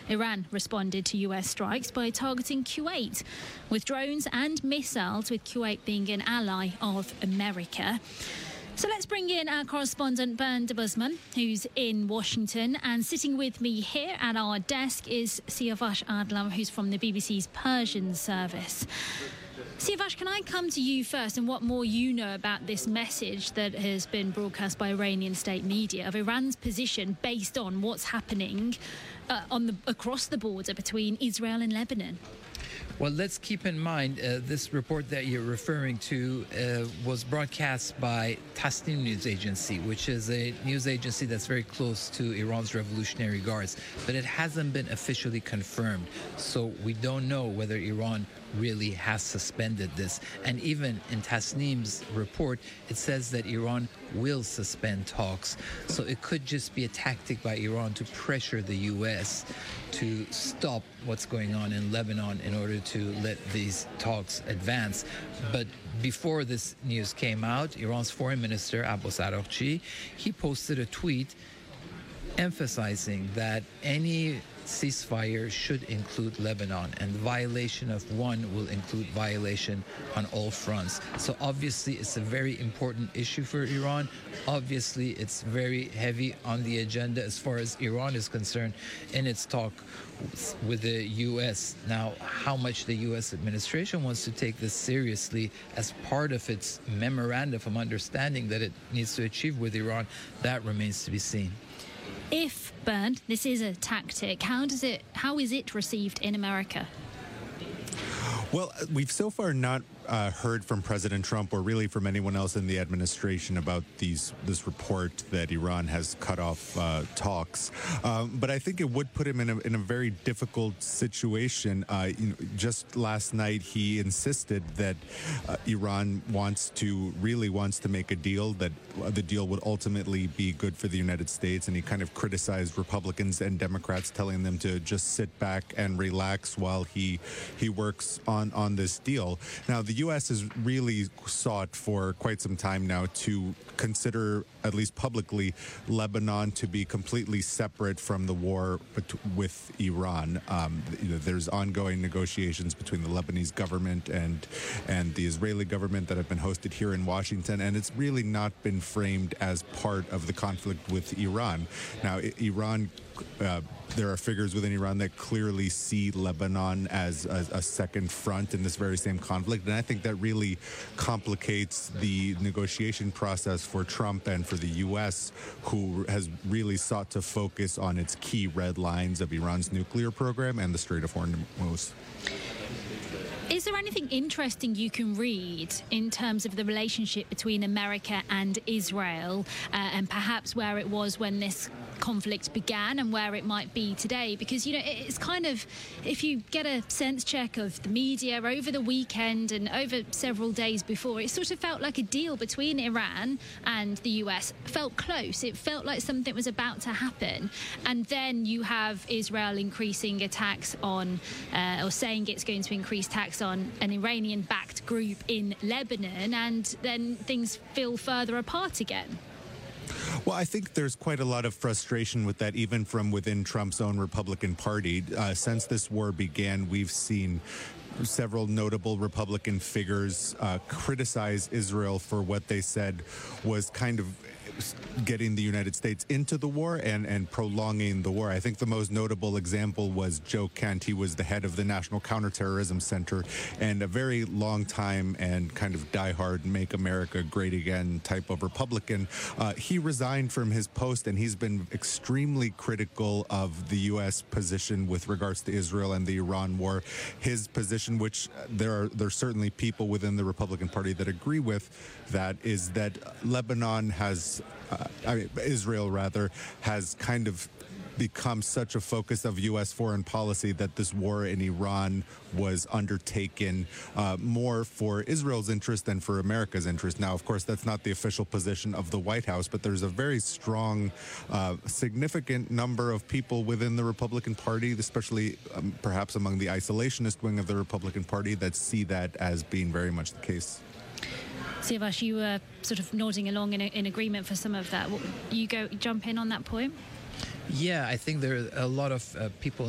Iran responded to US strikes by targeting Kuwait with drones and missiles, with Kuwait being an ally of America. So let's bring in our correspondent Bernd Debusmann, who's in Washington, and sitting with me here at our desk is Siavash Adlam, who's from the BBC's Persian service. Siavash, can I come to you first and what more you know about this message that has been broadcast by Iranian state media of Iran's position based on what's happening across the border between Israel and Lebanon? Well, let's keep in mind this report that you're referring to was broadcast by Tasnim News Agency, which is a news agency that's very close to Iran's Revolutionary Guards, but it hasn't been officially confirmed. So we don't know whether Iran really has suspended this. And even in Tasnim's report, it says that Iran will suspend talks. So it could just be a tactic by Iran to pressure the U.S. to stop what's going on in Lebanon in order to let these talks advance. But before this news came out, Iran's foreign minister, Abbas Araghchi, he posted a tweet emphasizing that any ceasefire should include Lebanon, and violation of one will include violation on all fronts. So obviously it's a very important issue for Iran. Obviously it's very heavy on the agenda as far as Iran is concerned in its talk with the U.S. Now, how much the U.S. administration wants to take this seriously as part of its memorandum of understanding that it needs to achieve with Iran, that remains to be seen. If, Bernd, this is a tactic, how is it received in America? Well, we've so far not heard from President Trump or really from anyone else in the administration about this report that Iran has cut off talks. But I think it would put him in a very difficult situation. Just last night, he insisted that Iran wants to make a deal, that the deal would ultimately be good for the United States. And he kind of criticized Republicans and Democrats, telling them to just sit back and relax while he works on this deal. Now, the U.S. has really sought for quite some time now to consider, at least publicly, Lebanon to be completely separate from the war with Iran. There's ongoing negotiations between the Lebanese government and the Israeli government that have been hosted here in Washington, and it's really not been framed as part of the conflict with Iran. Now, there are figures within Iran that clearly see Lebanon as a second front in this very same conflict. And I think that really complicates the negotiation process for Trump and for the U.S., who has really sought to focus on its key red lines of Iran's nuclear program and the Strait of Hormuz. Is there anything interesting you can read in terms of the relationship between America and Israel, and perhaps where it was when this conflict began and where it might be today? Because, it's kind of, if you get a sense check of the media over the weekend and over several days before, it sort of felt like a deal between Iran and the US. Felt close. It felt like something was about to happen. And then you have Israel increasing attacks on, or saying it's going to increase attacks on an Iranian-backed group in Lebanon, and then things feel further apart again. Well, I think there's quite a lot of frustration with that, even from within Trump's own Republican Party. Since this war began, we've seen several notable Republican figures criticize Israel for what they said was kind of getting the United States into the war and prolonging the war. I think the most notable example was Joe Kent. He was the head of the National Counterterrorism Center and a very long time and kind of diehard Make America Great Again type of Republican. He resigned from his post, and he's been extremely critical of the U.S. position with regards to Israel and the Iran war. His position, which there are certainly people within the Republican Party that agree with, that is that Israel has kind of become such a focus of U.S. foreign policy that this war in Iran was undertaken more for Israel's interest than for America's interest. Now, of course, that's not the official position of the White House, but there's a very strong, significant number of people within the Republican Party, especially perhaps among the isolationist wing of the Republican Party, that see that as being very much the case. Siavash, you were sort of nodding along in agreement for some of that. You jump in on that point? Yeah, I think there are a lot of people